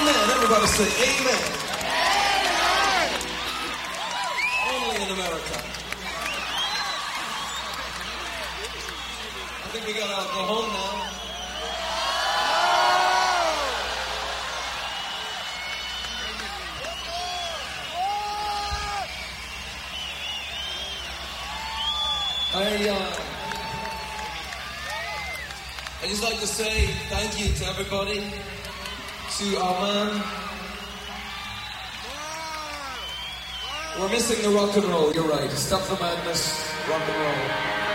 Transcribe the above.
amen. Everybody say amen. Only in America. I think we gotta go home now. I just like to say thank you to everybody, to our man. We're missing the rock and roll, you're right. Stop the madness, rock and roll.